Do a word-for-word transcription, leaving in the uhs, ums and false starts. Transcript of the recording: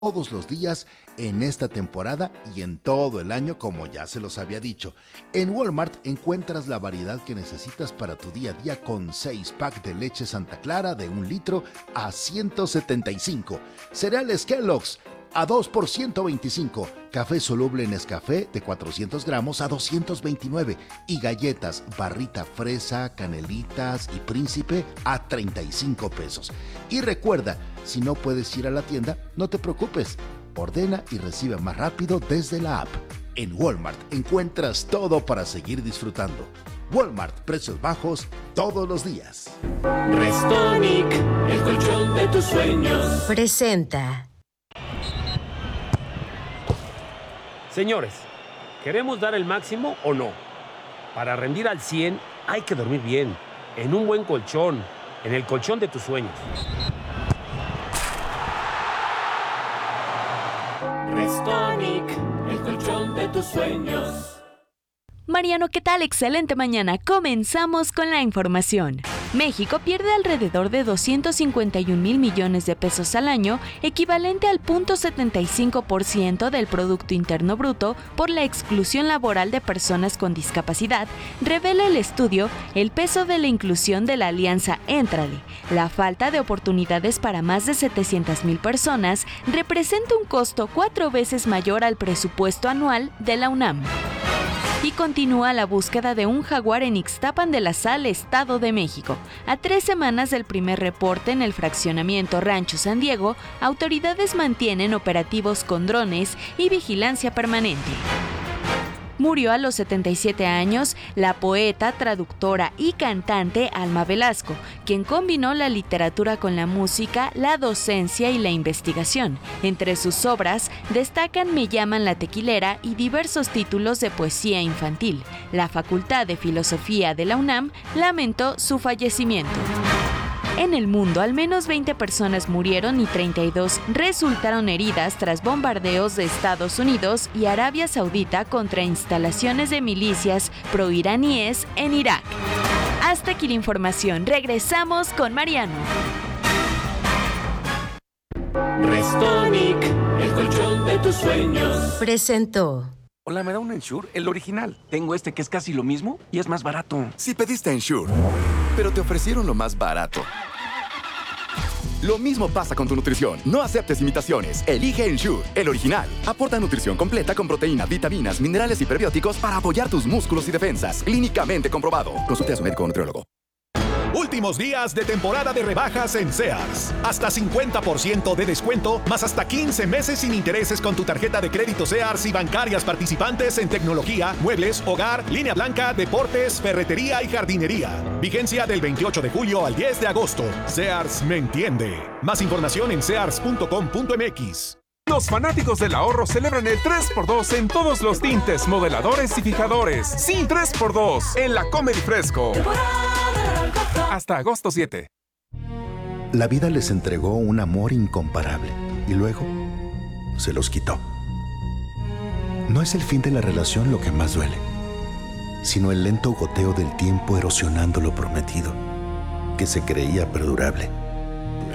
todos los días en esta temporada y en todo el año, como ya se los había dicho. En Walmart encuentras la variedad que necesitas para tu día a día con seis packs de leche Santa Clara de un litro a ciento setenta y cinco, cereales Kellogg's a dos por ciento veinticinco, café soluble Nescafé de cuatrocientos gramos a doscientos veintinueve y galletas Barrita Fresa, Canelitas y Príncipe a treinta y cinco pesos. Y recuerda, si no puedes ir a la tienda, no te preocupes, ordena y recibe más rápido desde la app. En Walmart encuentras todo para seguir disfrutando. Walmart, precios bajos todos los días. Restonic, el colchón de tus sueños. Presenta. Señores, ¿queremos dar el máximo o no? Para rendir al cien hay que dormir bien, en un buen colchón, en el colchón de tus sueños. Restonic, el colchón de tus sueños. Mariano, ¿qué tal? Excelente mañana. Comenzamos con la información. México pierde alrededor de doscientos cincuenta y un mil millones de pesos al año, equivalente al cero punto setenta y cinco por ciento del Producto Interno Bruto, por la exclusión laboral de personas con discapacidad, revela el estudio El peso de la inclusión de la alianza Éntrale. La falta de oportunidades para más de setecientas mil personas representa un costo cuatro veces mayor al presupuesto anual de la UNAM. Y continúa la búsqueda de un jaguar en Ixtapan de la Sal, Estado de México. A tres semanas del primer reporte en el fraccionamiento Rancho San Diego, autoridades mantienen operativos con drones y vigilancia permanente. Murió a los setenta y siete años la poeta, traductora y cantante Alma Velasco, quien combinó la literatura con la música, la docencia y la investigación. Entre sus obras destacan Me llaman la tequilera y diversos títulos de poesía infantil. La Facultad de Filosofía de la UNAM lamentó su fallecimiento. En el mundo, al menos veinte personas murieron y treinta y dos resultaron heridas tras bombardeos de Estados Unidos y Arabia Saudita contra instalaciones de milicias proiraníes en Irak. Hasta aquí la información. Regresamos con Mariano. Restonic, el colchón de tus sueños. Presentó. Hola, ¿me da un Ensure? El original. Tengo este que es casi lo mismo y es más barato. Si pediste Ensure, pero te ofrecieron lo más barato. Lo mismo pasa con tu nutrición. No aceptes imitaciones. Elige Ensure, el original. Aporta nutrición completa con proteínas, vitaminas, minerales y prebióticos para apoyar tus músculos y defensas. Clínicamente comprobado. Consulte a su médico o nutriólogo. Últimos días de temporada de rebajas en Sears. Hasta cincuenta por ciento de descuento, más hasta quince meses sin intereses con tu tarjeta de crédito Sears y bancarias participantes en tecnología, muebles, hogar, línea blanca, deportes, ferretería y jardinería. Vigencia del veintiocho de julio al diez de agosto. Sears me entiende. Más información en sears punto com punto m x. Los fanáticos del ahorro celebran el tres por dos en todos los tintes, modeladores y fijadores. Sí, tres por dos en la Comedy Fresco. Hasta agosto siete. La vida les entregó un amor incomparable y luego se los quitó. No es el fin de la relación lo que más duele, sino el lento goteo del tiempo erosionando lo prometido, que se creía perdurable.